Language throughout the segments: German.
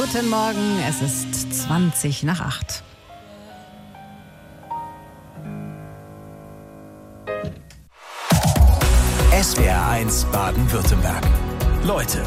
Guten Morgen, es ist 20 nach 8. SWR1 Baden-Württemberg. Leute.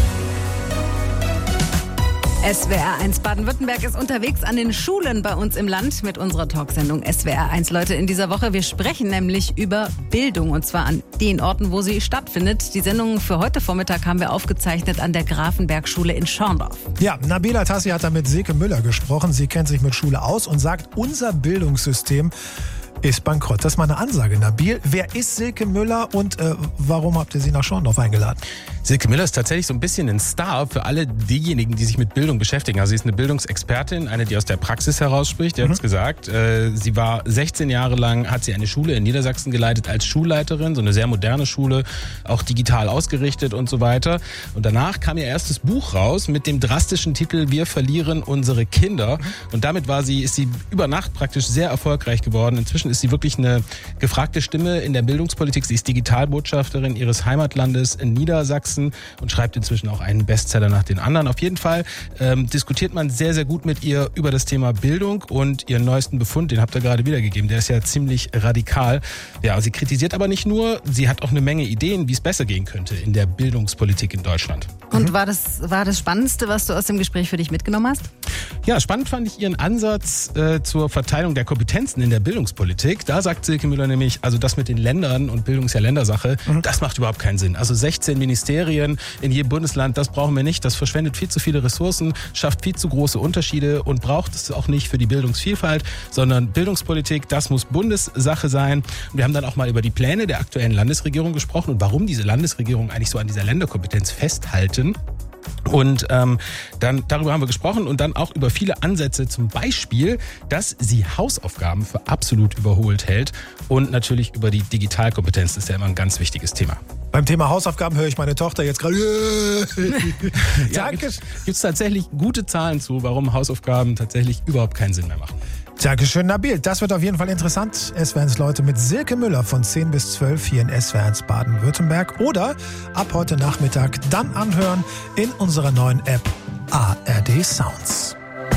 SWR1 Baden-Württemberg ist unterwegs an den Schulen bei uns im Land mit unserer Talksendung SWR1 Leute in dieser Woche. Wir sprechen nämlich über Bildung und zwar an den Orten, wo sie stattfindet. Die Sendung für heute Vormittag haben wir aufgezeichnet an der Grafenberg-Schule in Schorndorf. Ja, Nabila Tassi hat da mit Silke Müller gesprochen. Sie kennt sich mit Schule aus und sagt, unser Bildungssystem ist bankrott. Das ist mal eine Ansage, Nabil. Wer ist Silke Müller und warum habt ihr sie nach Schorndorf eingeladen? Silke Müller ist tatsächlich so ein bisschen ein Star für alle diejenigen, die sich mit Bildung beschäftigen. Also sie ist eine Bildungsexpertin, eine, die aus der Praxis herausspricht. Ihr habt es gesagt. Sie war 16 Jahre lang, hat sie eine Schule in Niedersachsen geleitet als Schulleiterin, so eine sehr moderne Schule, auch digital ausgerichtet und so weiter. Und danach kam ihr erstes Buch raus mit dem drastischen Titel Wir verlieren unsere Kinder. Und damit ist sie über Nacht praktisch sehr erfolgreich geworden. Inzwischen ist sie wirklich eine gefragte Stimme in der Bildungspolitik. Sie ist Digitalbotschafterin ihres Heimatlandes in Niedersachsen und schreibt inzwischen auch einen Bestseller nach den anderen. Auf jeden Fall diskutiert man sehr, sehr gut mit ihr über das Thema Bildung und ihren neuesten Befund, den habt ihr gerade wiedergegeben. Der ist ja ziemlich radikal. Ja, sie kritisiert aber nicht nur, sie hat auch eine Menge Ideen, wie es besser gehen könnte in der Bildungspolitik in Deutschland. Und war das Spannendste, was du aus dem Gespräch für dich mitgenommen hast? Ja, spannend fand ich ihren Ansatz zur Verteilung der Kompetenzen in der Bildungspolitik. Da sagt Silke Müller nämlich, also das mit den Ländern und Bildung ist ja Ländersache, das macht überhaupt keinen Sinn. Also 16 Ministerien in jedem Bundesland, das brauchen wir nicht. Das verschwendet viel zu viele Ressourcen, schafft viel zu große Unterschiede und braucht es auch nicht für die Bildungsvielfalt, sondern Bildungspolitik, das muss Bundessache sein. Und wir haben dann auch mal über die Pläne der aktuellen Landesregierung gesprochen und warum diese Landesregierung eigentlich so an dieser Länderkompetenz festhalten. Und dann darüber haben wir gesprochen und dann auch über viele Ansätze, zum Beispiel, dass sie Hausaufgaben für absolut überholt hält und natürlich über die Digitalkompetenz, das ist ja immer ein ganz wichtiges Thema. Beim Thema Hausaufgaben höre ich meine Tochter jetzt gerade. Ja, gibt es tatsächlich gute Zahlen zu, warum Hausaufgaben tatsächlich überhaupt keinen Sinn mehr machen. Dankeschön, Nabil. Das wird auf jeden Fall interessant. SWR1 Leute mit Silke Müller von 10 bis 12 hier in SWR1 Baden-Württemberg. Oder ab heute Nachmittag dann anhören in unserer neuen App ARD Sounds.